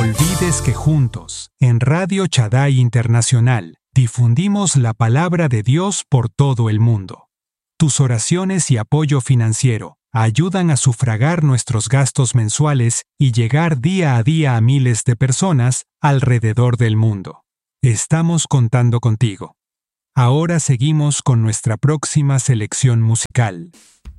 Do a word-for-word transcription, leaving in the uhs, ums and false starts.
olvides que juntos, en Radio Shaddai Internacional, difundimos la palabra de Dios por todo el mundo. Tus oraciones y apoyo financiero ayudan a sufragar nuestros gastos mensuales y llegar día a día a miles de personas alrededor del mundo. Estamos contando contigo. Ahora seguimos con nuestra próxima selección musical.